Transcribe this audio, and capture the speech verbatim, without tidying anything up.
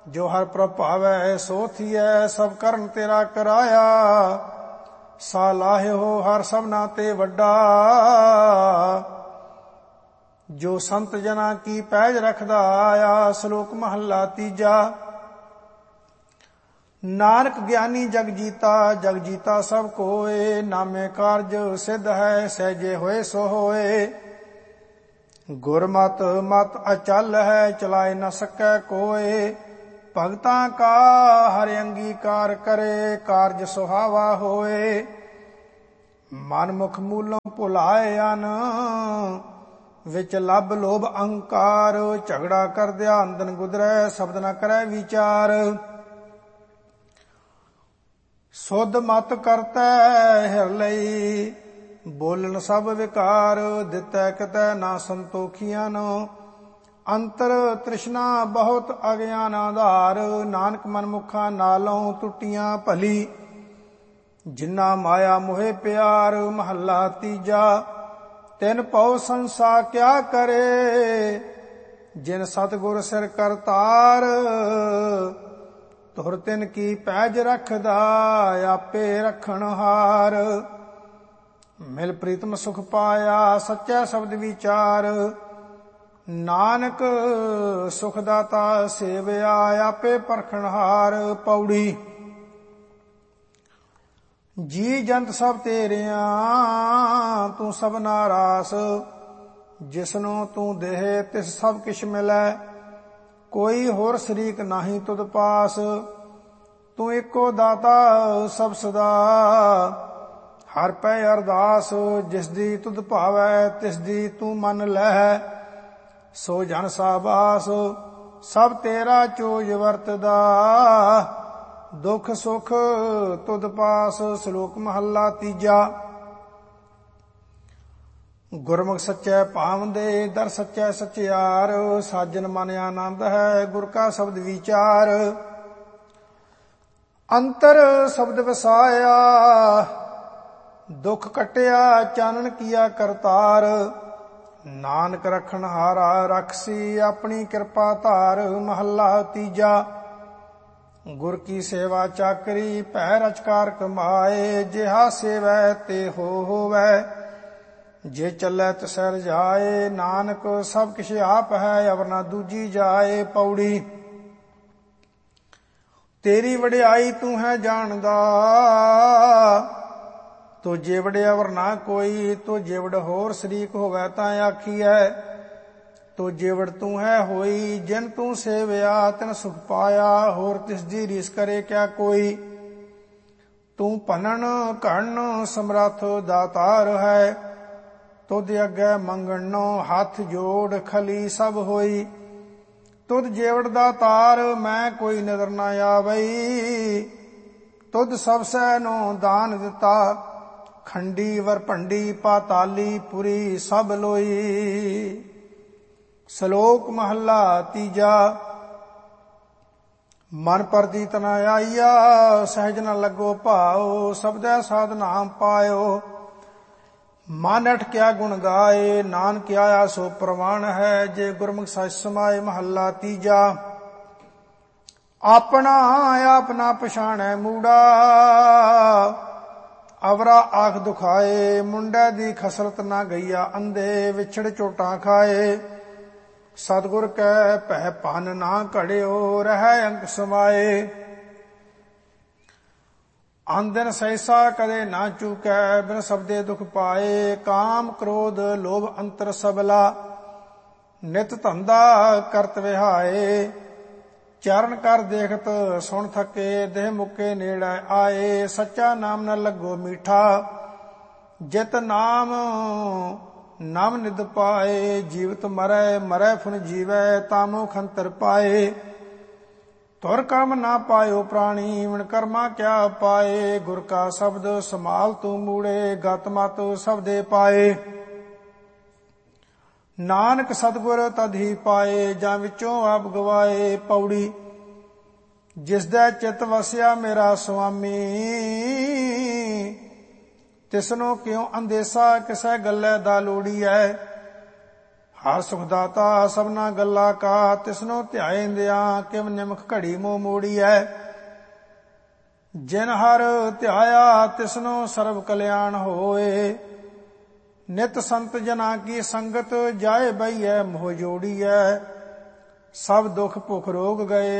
ਜੋ ਹਰ ਪ੍ਰਭ ਭਾਵੈ ਸੋ ਥੀਐ, ਸਭ ਕਰਨ ਤੇਰਾ ਕਰਾਇਆ। ਸਾ ਲਾਹਿਓ ਹਰ ਸਭਨਾ ਤੇ ਵੱਡਾ, ਜੋ ਸੰਤ ਜਨਾਂ ਕੀ ਪੈਜ ਰਖਦਾ ਆਇਆ। ਸ਼ਲੋਕ ਮਹੱਲਾ ਤੀਜਾ। ਨਾਨਕ ਗਿਆਨੀ ਜਗ ਜੀਤਾ, ਜਗ ਜੀਤਾ ਸਭ ਕੋਏ। ਨਾਮੇ ਕਾਰਜ ਸਿੱਧ ਹੈ, ਸਹਿਜੇ ਹੋਏ ਸੋ ਹੋਏ। ਗੁਰਮਤਿ ਮਤ ਅਚਲ ਹੈ, ਚਲਾਏ ਨ ਸਕੈ ਕੋਏ। ਭਗਤਾਂ ਕਾ ਹਰਿ ਅੰਗੀਕਾਰ ਕਰੇ, ਕਾਰਜ ਸੁਹਾਵਾ ਹੋਏ। ਮਨ ਮੁਖ ਮੂਲੋਂ ਭੁਲਾਏ ਅਨ, ਵਿੱਚ ਲੱਭ ਲੋਭ ਅਹੰਕਾਰ। ਝਗੜਾ ਕਰਦਿਆ ਅੰਦਨ ਗੁਦਰੈ, ਸ਼ਬਦ ਨ ਕਰੈ ਵਿਚਾਰ। ਸੁਧ ਮਤ ਕਰਤੈ ਹਿਰ ਲਈ, ਬੋਲਣ ਸਭ ਵਿਕਾਰ। ਦਿੱਤੈ ਕਿਤੈ ਨਾ ਸੰਤੋਖੀਆਂ ਨੂੰ, ਅੰਤਰ ਤ੍ਰਿਸ਼ਨਾ ਬਹੁਤ ਅਗਿਆਨ ਆਧਾਰ। ਨਾਨਕ ਮਨ ਮੁਖਾਂ ਨਾਲੋਂ ਟੁੱਟੀਆਂ ਭਲੀ, ਜਿਨ੍ਹਾਂ ਮਾਇਆ ਮੋਹਿ ਪਿਆਰ। ਮਹੱਲਾ ਤੀਜਾ। ਤਿਨ ਭਉ ਸੰਸਾ ਕਿਆ ਕਰੇ, ਜਿਨ ਸਤਿਗੁਰ ਸਿਰ ਕਰਤਾਰ। ਤੁਰ ਤਿਨ ਕੀ ਪੈਜ ਰਖਦਾ, ਆਪੇ ਰਖਣ ਹਾਰ। ਮਿਲ ਪ੍ਰੀਤਮ ਸੁਖ ਪਾਇਆ, ਸੱਚਾ ਸ਼ਬਦ ਵਿਚਾਰ। ਨਾਨਕ ਸੁਖ ਦਾਤਾ ਸੇਵਿਆ, ਆਪੇ ਪਰਖਣ ਹਾਰ। ਪੌੜੀ। ਜੀ ਜੰਤ ਸਭ ਤੇਰਿਆਂ, ਤੂੰ ਸਭਨਾ ਰਾਸ। ਜਿਸਨੂੰ ਤੂੰ ਦੇਹ ਤਿਸ ਸਭ ਕਿਛ ਮਿਲੈ, ਕੋਈ ਹੋਰ ਸ਼ਰੀਕ ਨਾਹੀ ਤੁਧ ਪਾਸ। ਤੂੰ ਏਕੋ ਦਾਤਾ ਸਭ ਸਦਾ, ਹਰ ਪੈ ਅਰਦਾਸ। ਜਿਸ ਦੀ ਤੁਧ ਭਾਵੈ ਤਿਸ ਦੀ ਤੂੰ ਮੰਨ ਲੈ, ਸੋ ਜਨ ਸਾਬਾਸ। ਸਭ ਤੇਰਾ ਚੋਜ ਵਰਤਦਾ, ਦੁਖ ਸੁਖ ਤੁਧ ਪਾਸ। ਸ਼ਲੋਕ ਮਹੱਲਾ ਤੀਜਾ। ਗੁਰਮੁਖ ਸੱਚੈ ਭਾਵੰਦੇ, ਦਰ ਸੱਚੈ ਸਚਿਆਰ। ਸਾਜਨ ਮਨ ਆਨੰਦ ਹੈ, ਗੁਰ ਕਾ ਸ਼ਬਦ ਵਿਚਾਰ। ਅੰਤਰ ਸ਼ਬਦ ਵਸਾਇਆ, ਦੁਖ ਕਟਿਆ ਚਾਨਣ ਕੀਆ ਕਰਤਾਰ। ਨਾਨਕ ਰਖਣ ਹਾਰਾ, ਰਖਸੀ ਆਪਣੀ ਕਿਰਪਾ ਧਾਰ। ਮਹੱਲਾ ਤੀਜਾ। ਗੁਰ ਕੀ ਸੇਵਾ ਚਾਕਰੀ, ਭੈ ਰਚਕਾਰ ਕਮਾਏ। ਜਿਹਾ ਸੇਵੈ ਤੇ ਹੋ ਹੋਵੈ, ਜੇ ਚੱਲੈ ਤਿਸੈ ਰਜਾਏ। ਨਾਨਕ ਸਭ ਕਿਛ ਆਪ ਹੈ, ਅਵਰ ਨਾ ਦੂਜੀ ਜਾਏ। ਪੌੜੀ। ਤੇਰੀ ਵਡਿਆਈ ਤੂੰ ਹੈ ਜਾਣਦਾ, ਤੋ ਜੇਵੜ ਅਵਰ ਨਾ ਕੋਈ। ਤੋ ਜੇਵੜ ਹੋਰ ਸ਼ਰੀਕ ਹੋਵੈ ਤਾਂ ਆਖੀਐ, ਤੋ ਜੇਵੜ ਤੂੰ ਹੈ ਹੋਈ। ਜਿਨ ਤੂੰ ਸੇਵਿਆ ਤਿਨ ਸੁਖ ਪਾਇਆ, ਹੋਰ ਤਿਸ ਦੀ ਰੀਸ ਕਰੇ ਕਿਆ ਕੋਈ। ਤੂੰ ਭਨਨ ਘੜਨ ਸਮਰੱਥ ਦਾਤਾਰ ਹੈ, ਤੁਧ ਅੱਗੇ ਮੰਗਣੋ ਹੱਥ ਜੋੜ ਖਲੀ ਸਭ ਹੋਈ। ਤੁਧ ਜੇਵੜ ਦਾ ਤਾਰ, ਮੈਂ ਕੋਈ ਨਜ਼ਰ ਨਾ ਆਵਈ। ਤੁਧ ਸਭ ਸੈ ਨੂੰ ਦਾਨ ਦਿੱਤਾ, ਖੰਡੀ ਵਰ ਭੰਡੀ ਪਾਤਾਲੀ ਪੁਰੀ ਸਭ ਲੋਈ। ਸ਼ਲੋਕ ਮਹੱਲਾ ਤੀਜਾ। ਮਨ ਪਰਦੀਤ ਨ ਆਈਆ, ਸਹਿਜ ਨ ਲੱਗੋ ਭਾਉ। ਸਬਦੈ ਸਾਧ ਨਾਮ ਪਾਇਓ, ਮਨ ਅਟਕਿਆ ਗੁਣ ਗਾਏ। ਨਾਨਕ ਆਇਆ ਸੋ ਪ੍ਰਵਾਨ ਹੈ, ਜੇ ਗੁਰਮੁਖ ਸਚ ਸਮਾਏ। ਮਹੱਲਾ ਤੀਜਾ। ਆਪਣਾ ਆਪ ਨਾ ਪਛਾਣੈ ਮੂੜਾ, ਅਵਰਾ ਆਖ ਦੁਖਾਏ। ਮੁੰਡੇ ਦੀ ਖਸਰਤ ਨਾ ਗਈਆ ਅੰਧੇ, ਵਿਛੜ ਚੋਟਾਂ ਖਾਏ। ਸਤਿਗੁਰ ਕੈ ਭੈ ਭਨ ਨਾ ਘੜਿਓ, ਰਹਿ ਅੰਕ ਸਮਾਏ। ਆਂਦਨ ਸਹਿਸਾ ਕਦੇ ਨਾ ਚੂਕੈ, ਬਿਨ ਸਬਦੇ ਦੁਖ ਪਾਏ। ਕਾਮ ਕ੍ਰੋਧ ਲੋਭ ਅੰਤਰ ਸਬਲਾ, ਨਿਤ ਧੰਦਾ ਕਰਤ ਵਿਹਾਏ। ਚਰਨ ਕਰ ਦੇਖਤ ਸੁਣ ਥਕੇ, ਦੇਹ ਮੁਕੇ ਨੇੜੇ ਆਏ। ਸੱਚਾ ਨਾਮ ਨ ਲੱਗੋ ਮੀਠਾ, ਜਿਤ ਨਾਮ ਨਾਮ ਨਿਧ ਪਾਏ। ਜੀਵਤ ਮਰੈ ਮਰੈ ਫੁਨ ਜੀਵੈ, ਤਾਮੋ ਖੰਤਰ ਪਾਏ। ਤੁਰ ਕਰਮ ਨਾ ਪਾਇਓ ਪ੍ਰਾਣੀ, ਵਿਣ ਕਰਮਾ ਕਿਆ ਪਾਏ। ਗੁਰ ਕਾ ਸ਼ਬਦ ਸਮਾਲ ਤੂੰ ਮੂੜੇ, ਗਤ ਮਤ ਸਬਦੇ ਪਾਏ। ਨਾਨਕ ਸਤਿਗੁਰ ਤਦ ਹੀ ਪਾਏ, ਜਾਂ ਵਿੱਚੋਂ ਆਪ ਗਵਾਏ। ਪੌੜੀ। ਜਿਸ ਦਾ ਚਿਤ ਵਸਿਆ ਮੇਰਾ ਸੁਆਮੀ, ਤਿਸਨੋ ਕਿਉ ਅੰਦੇਸਾ, ਕਿਸੈ ਗੱਲੇ ਦਾ ਲੋੜੀਐ। ਹਰ ਸੁਖ ਦਾਤਾ ਸਭਨਾ ਗੱਲਾ ਕਾ, ਤਿਸਨੋ ਧਿਆਇਂਦਿਆਂ ਕਿਵ ਨਿਮਖ ਘੜੀ ਮੋਹ ਮੋੜੀਐ। ਜਿਨ ਹਰ ਧਿਆਇਆ ਤਿਸਨੋ ਸਰਬ ਕਲਿਆਣ ਹੋਏ, ਨਿਤ ਸੰਤ ਜਨਾ ਕੀ ਸੰਗਤ ਜਾਏ ਬਈਐ ਮੋਹ ਜੋੜੀਐ। ਸਭ ਦੁਖ ਭੁਖ ਰੋਗ ਗਏ